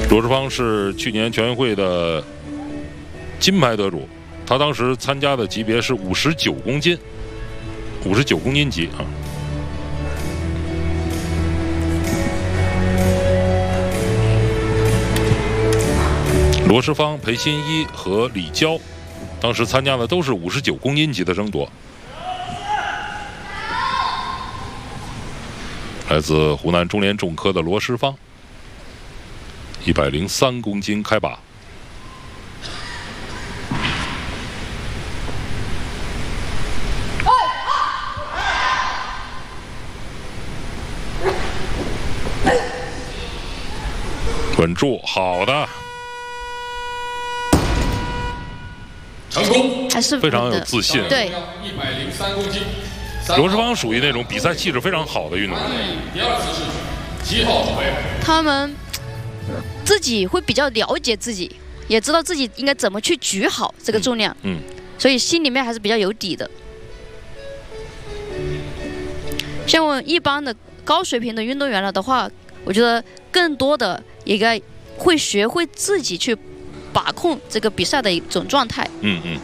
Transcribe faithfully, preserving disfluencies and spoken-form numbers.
罗世芳是去年全运会的金牌得主，他当时参加的级别是五十九公斤，五十九公斤级啊。罗世芳、裴新一和李娇，当时参加的都是五十九公斤级的争夺。来自湖南中联重科的罗世芳，一百零三公斤开把。稳住，好的， 成功， 还是非常有自信。 对， 一百零三公斤。 罗世芳属于那种比赛气质非常好的运动员。 第二次试举，七号准备。 他们自己会比较了解自己，也知道自己应该怎么去举好这个重量， 嗯， 所以心里面还是比较有底的。像我一般的高水平的运动员了的话，我觉得更多的应该会学会自己去把控这个比赛的一种状态。 嗯嗯。